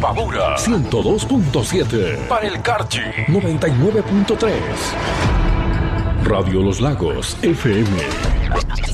Imbabura 102.7. Para el Carchi 99.3. Radio Los Lagos FM.